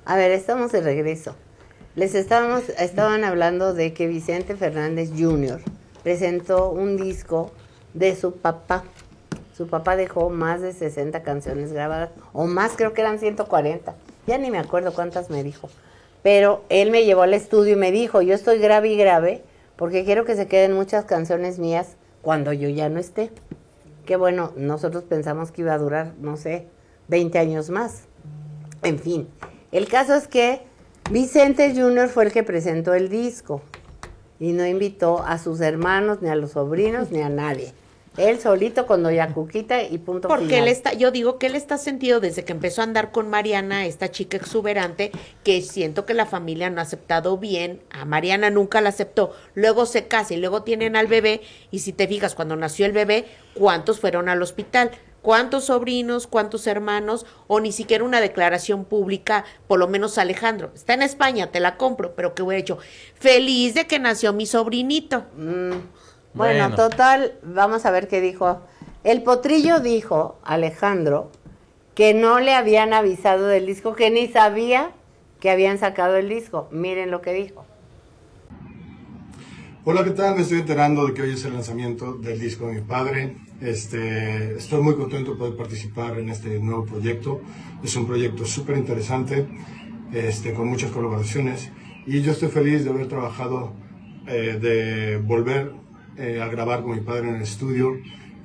A ver, estamos de regreso. Estaban hablando de que Vicente Fernández Jr. presentó un disco de su papá. Su papá dejó más de 60 canciones grabadas, o más, creo que eran 140. Ya ni me acuerdo cuántas me dijo. Pero él me llevó al estudio y me dijo, yo estoy grave y grave, porque quiero que se queden muchas canciones mías cuando yo ya no esté. Que bueno, nosotros pensamos que iba a durar, no sé, 20 años más. En fin, el caso es que Vicente Jr. fue el que presentó el disco y no invitó a sus hermanos, ni a los sobrinos, ni a nadie. Él solito con Doña Cuquita y punto Porque final. yo digo que él está sentido desde que empezó a andar con Mariana, esta chica exuberante, que siento que la familia no ha aceptado bien, a Mariana nunca la aceptó, luego se casa y luego tienen al bebé, y si te fijas, cuando nació el bebé, ¿cuántos fueron al hospital? ¿Cuántos sobrinos, cuántos hermanos, o ni siquiera una declaración pública, por lo menos Alejandro? Está en España, te la compro, pero ¿qué hubiera hecho? Feliz de que nació mi sobrinito. Bueno, total, vamos a ver qué dijo. El Potrillo dijo, Alejandro, que no le habían avisado del disco, que ni sabía que habían sacado el disco. Miren lo que dijo. Hola, ¿qué tal? Me estoy enterando de que hoy es el lanzamiento del disco de mi padre. Estoy muy contento de poder participar en este nuevo proyecto. Es un proyecto súper interesante, con muchas colaboraciones. Y yo estoy feliz de haber trabajado, de volver a grabar con mi padre en el estudio.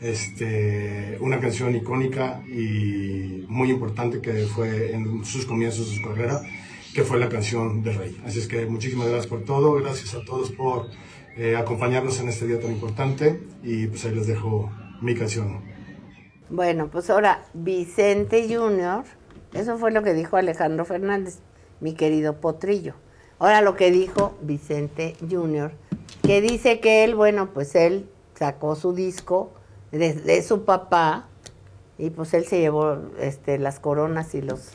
Una canción icónica y muy importante que fue en sus comienzos de su carrera, que fue la canción de Rey. Así es que muchísimas gracias por todo, gracias a todos por acompañarnos en este día tan importante, y pues ahí les dejo mi canción. Bueno, pues ahora Vicente Jr., eso fue lo que dijo Alejandro Fernández, mi querido Potrillo. Ahora lo que dijo Vicente Jr., que dice que él, bueno, pues él sacó su disco de su papá, y pues él se llevó las coronas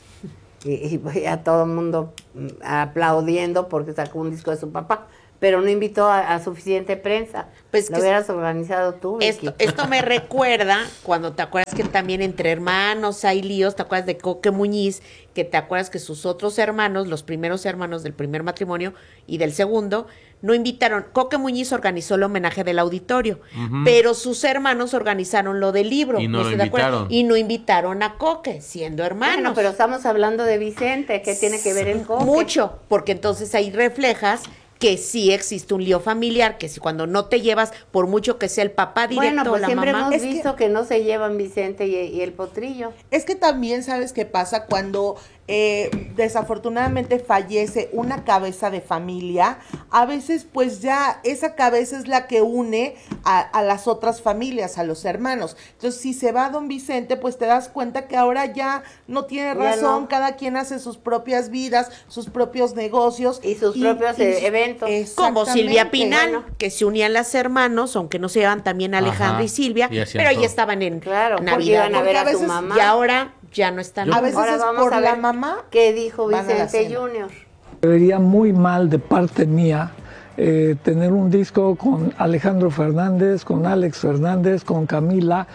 y a todo el mundo aplaudiendo porque sacó un disco de su papá, pero no invitó a suficiente prensa. Pues lo hubieras organizado tú, Vicky. Esto me recuerda cuando te acuerdas que también entre hermanos hay líos. Te acuerdas de Coque Muñiz, que te acuerdas que sus otros hermanos, los primeros hermanos del primer matrimonio y del segundo, no invitaron. Coque Muñiz organizó el homenaje del auditorio, pero sus hermanos organizaron lo del libro. Y no lo invitaron. Y no invitaron a Coque, siendo hermanos. Bueno, pero estamos hablando de Vicente, ¿qué tiene que ver el Coque? Mucho, porque entonces ahí reflejas que sí existe un lío familiar, que si cuando no te llevas, por mucho que sea el papá directo, bueno, pues la siempre mamá. hemos visto que no se llevan Vicente y el Potrillo. Es que también sabes qué pasa cuando desafortunadamente fallece una cabeza de familia. A veces pues ya esa cabeza es la que une a las otras familias, a los hermanos. Entonces si se va don Vicente, pues te das cuenta que ahora ya no tiene razón, no. Cada quien hace sus propias vidas, sus propios negocios y sus propios eventos. Como Silvia Pinal, bueno, que se unían las hermanos, aunque no se llevan también Alejandra y Silvia, pero ya estaban en Navidad. Iban a ver a su mamá. Y ahora ya no están. A veces ahora es por la mamá. ¿Qué dijo Vicente Jr.? Vería muy mal de parte mía tener un disco con Alejandro Fernández, con Alex Fernández, con Camila,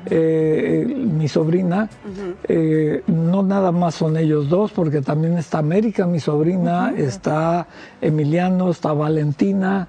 mi sobrina. No nada más son ellos dos, porque también está América, mi sobrina, está Emiliano, está Valentina.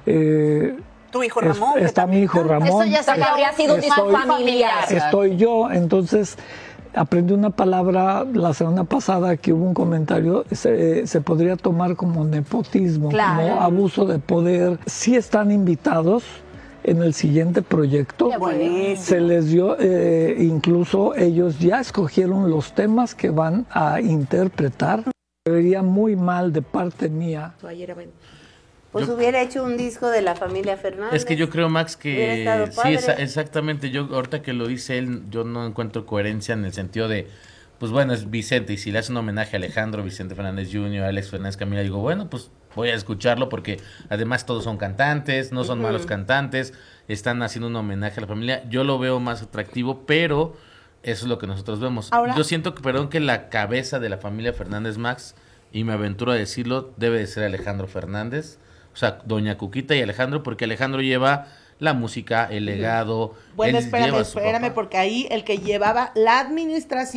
Tu hijo Ramón. Está mi hijo Ramón. Eso ya se habría sido un disco familiar. Estoy yo, entonces aprendí una palabra la semana pasada, que hubo un comentario, se podría tomar como nepotismo, como abuso de poder. Sí están invitados en el siguiente proyecto. Se les dio, incluso ellos ya escogieron los temas que van a interpretar. Vería muy mal de parte mía. Pues hubiera hecho un disco de la familia Fernández. Es que yo creo, Max, que sí, exactamente. Yo ahorita que lo dice él, yo no encuentro coherencia en el sentido de, pues bueno, es Vicente, y si le hace un homenaje a Alejandro, Vicente Fernández Jr., Alex Fernández, Camila, digo, bueno, pues voy a escucharlo, porque además todos son cantantes, no son malos cantantes, están haciendo un homenaje a la familia. Yo lo veo más atractivo, pero eso es lo que nosotros vemos. Ahora, yo siento que la cabeza de la familia Fernández, Max, y me aventuro a decirlo, debe de ser Alejandro Fernández. O sea, doña Cuquita y Alejandro, porque Alejandro lleva la música, el legado. Bueno, espérame, porque ahí el que llevaba la administración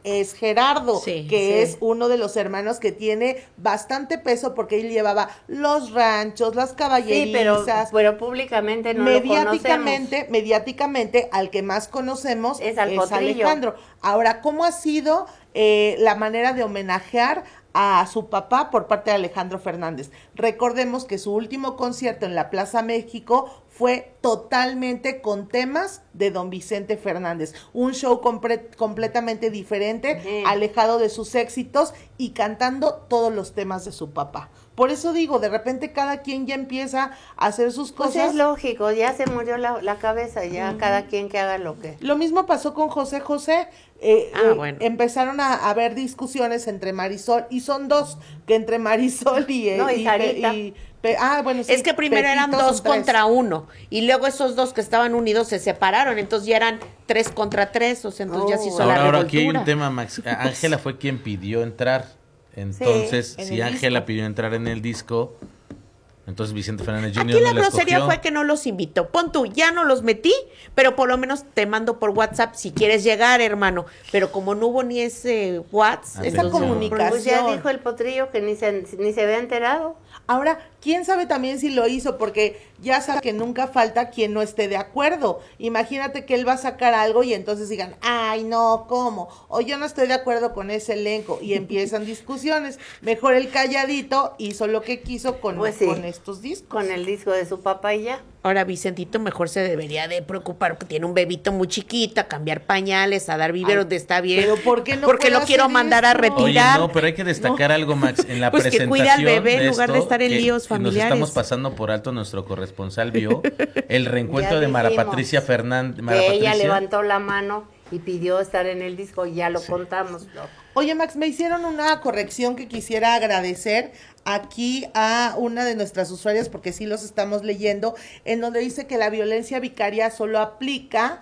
es Gerardo, que es uno de los hermanos que tiene bastante peso porque él llevaba los ranchos, las caballerizas. Sí, pero públicamente no lo conocemos. Mediáticamente, al que más conocemos es Alejandro. Ahora, ¿cómo ha sido la manera de homenajear a su papá por parte de Alejandro Fernández? Recordemos que su último concierto en la Plaza México fue totalmente con temas de don Vicente Fernández, un show completamente diferente, alejado de sus éxitos y cantando todos los temas de su papá. Por eso digo, de repente cada quien ya empieza a hacer sus cosas. Pues es lógico, ya se murió la cabeza, ya cada quien que haga lo que... Lo mismo pasó con José José. Bueno. Empezaron a haber discusiones entre Marisol, y son dos, que entre Marisol y Sarita. Bueno, sí, es que primero eran 2 contra 1 y luego esos 2 que estaban unidos se separaron, entonces ya eran 3 contra 3, o sea, entonces ya se hizo la revoltura. Ahora aquí hay un tema, Max. Ángela fue quien pidió entrar, entonces si Ángela pidió entrar en el disco, entonces Vicente Fernández Jr. Aquí la grosería fue que no los invitó. Pon tú, ya no los metí, pero por lo menos te mando por WhatsApp si quieres llegar, hermano. Pero como no hubo ni ese WhatsApp, esa comunicación. Pues ya dijo el potrillo que ni se había enterado. Ahora, quién sabe también si lo hizo, porque ya sabe que nunca falta quien no esté de acuerdo. Imagínate que él va a sacar algo y entonces digan, ay, no, ¿cómo? O yo no estoy de acuerdo con ese elenco, y empiezan discusiones. Mejor el calladito hizo lo que quiso con estos discos. Con el disco de su papá y ya. Ahora Vicentito mejor se debería de preocupar porque tiene un bebito muy chiquita, cambiar pañales, a dar biberos, donde está bien. Pero ¿por qué no? Porque lo quiero mandar a retirar. Oye, no, pero hay que destacar algo, Max, en la pues presentación. Pues que cuida al bebé en lugar de estar en líos familiares. Nos estamos pasando por alto, nuestro corresponsal vio el reencuentro de Mara Patricia Fernández. Ella levantó la mano y pidió estar en el disco, ya lo contamos. Oye, Max, me hicieron una corrección que quisiera agradecer aquí a una de nuestras usuarias, porque sí los estamos leyendo, en donde dice que la violencia vicaria solo aplica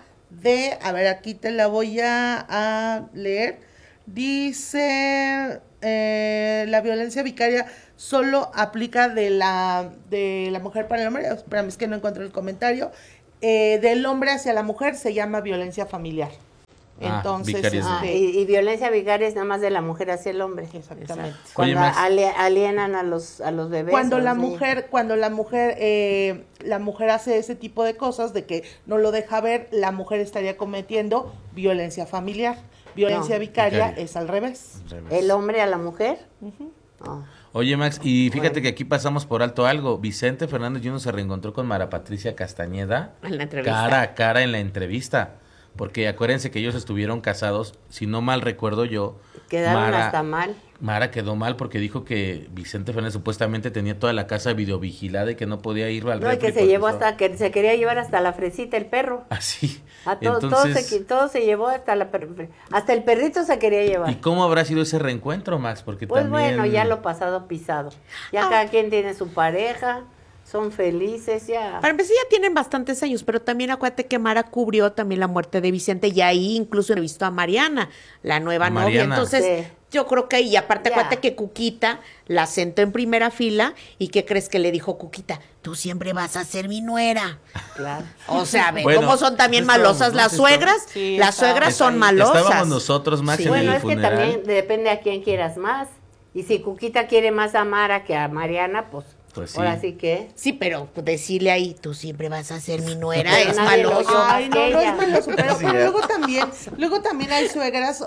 a ver, aquí te la voy a leer. Dice, la violencia vicaria solo aplica de la mujer para el hombre. Espérame, es que no encuentro el comentario. Del hombre hacia la mujer se llama violencia familiar. Entonces, y violencia vicaria es nada más de la mujer hacia el hombre. Exactamente. Cuando alienan a los bebés. Cuando la mujer hace ese tipo de cosas, de que no lo deja ver, la mujer estaría cometiendo violencia familiar. Violencia vicaria es al revés. ¿El hombre a la mujer? Oye, Max, y fíjate que aquí pasamos por alto algo. Vicente Fernández Jr. se reencontró con Mara Patricia Castañeda en la entrevista. Cara a cara en la entrevista. Porque acuérdense que ellos estuvieron casados, si no mal recuerdo yo. Quedaron hasta mal. Mara quedó mal porque dijo que Vicente Fernández supuestamente tenía toda la casa videovigilada y que no podía ir al refri. No, y que se llevó que se quería llevar hasta la fresita el perro. Así. Todo se llevó hasta el perrito se quería llevar. ¿Y cómo habrá sido ese reencuentro, Max? Porque pues también... bueno, ya lo pasado pisado. Ya cada quien tiene su pareja. Son felices ya. Para empezar, ya tienen bastantes años, pero también acuérdate que Mara cubrió también la muerte de Vicente y ahí incluso he visto a Mariana, la nueva novia. Entonces, yo creo que y aparte acuérdate que Cuquita la sentó en primera fila y ¿qué crees que le dijo Cuquita? Tú siempre vas a ser mi nuera. Claro. O sea, cómo son también malosas las suegras. Sí, las suegras son malosas. Estábamos nosotros, Max, en el funeral. Bueno, es que también depende a quién quieras más. Y si Cuquita quiere más a Mara que a Mariana, pues sí. Ahora sí que... Sí, pero decirle ahí, tú siempre vas a ser mi nuera, es maloso. Ay, no es maloso, pero luego también hay suegras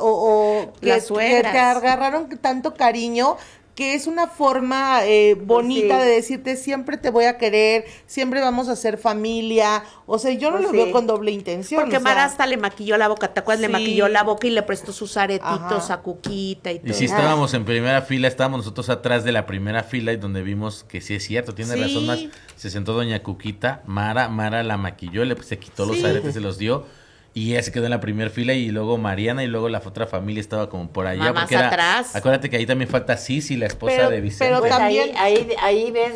que te agarraron tanto cariño, que es una forma bonita de decirte, siempre te voy a querer, siempre vamos a ser familia. O sea, yo no lo veo con doble intención. Porque Mara hasta le maquilló la boca, ¿te acuerdas? Le maquilló la boca y le prestó sus aretitos a Cuquita y todo. Y sí estábamos en primera fila, estábamos nosotros atrás de la primera fila y donde vimos que sí es cierto, tiene razón, Max. Se sentó doña Cuquita, Mara la maquilló, se quitó los aretes, se los dio. Y ella se quedó en la primera fila y luego Mariana y luego la otra familia estaba como por allá. Más atrás. Acuérdate que ahí también falta Sisi, la esposa de Vicente. Pero pues también ahí ves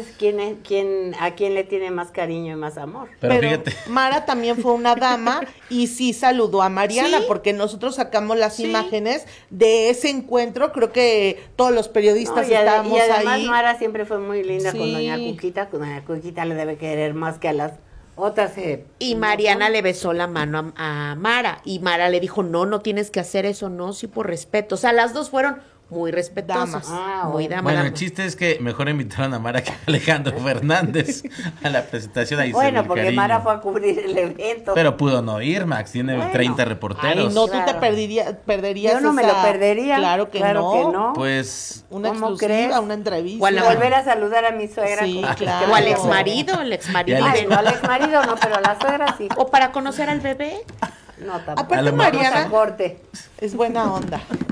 a quién le tiene más cariño y más amor. Pero fíjate. Mara también fue una dama y sí saludó a Mariana porque nosotros sacamos las imágenes de ese encuentro. Creo que todos los periodistas estábamos ahí. Y además Mara siempre fue muy linda con doña Cuquita. Doña Cuquita le debe querer más que a las Otras se... Y Mariana le besó la mano a Mara. Y Mara le dijo, no tienes que hacer eso, no, sí por respeto. O sea, las dos fueron muy respetuosas. Muy damas. Bueno, el chiste es que mejor invitaron a Mara que a Alejandro Fernández a la presentación. Ahí bueno, porque cariño. Mara fue a cubrir el evento. Pero pudo no ir, Max, tiene 30 reporteros. Ay, no, tú te perderías. Yo no me lo perdería. Claro que no. Pues... Una exclusiva, una entrevista. Volver a saludar a mi suegra. Sí, claro. O al exmarido, al exmarido. No, al exmarido no, pero a la suegra sí. O para conocer al bebé. No, tampoco. Aparte, Mariana corte. es buena onda.